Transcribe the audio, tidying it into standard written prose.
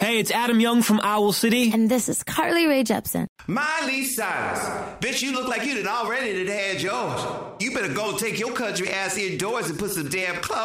Hey, it's Adam Young from Owl City. And this is Carly Rae Jepsen. Miley Cyrus. Bitch, you look like you done already had yours. You better go take your country ass indoors and put some damn clothes